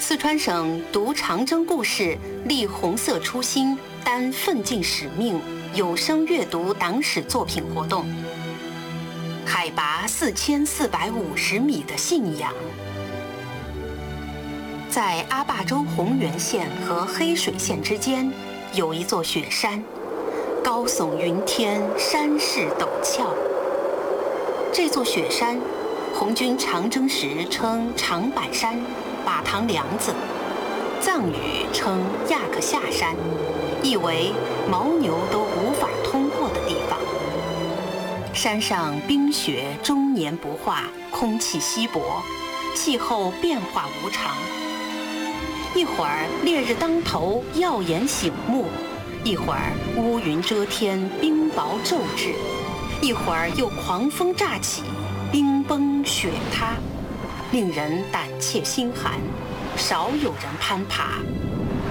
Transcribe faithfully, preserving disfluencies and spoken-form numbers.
四川省读长征故事，立红色初心，担奋进使命有声阅读党史作品活动。海拔四千四百五十米的信仰。在阿坝州洪源县和黑水县之间，有一座雪山，高耸云天，山势陡峭。这座雪山，红军长征时称长板山、把塘梁子，藏语称亚克夏山，意为牦牛都无法通过的地方。山上冰雪终年不化，空气稀薄，气候变化无常。一会儿烈日当头，耀眼醒目；一会儿乌云遮天，冰雹骤至；一会儿又狂风乍起，冰崩雪塌，令人胆怯心寒。少有人攀爬，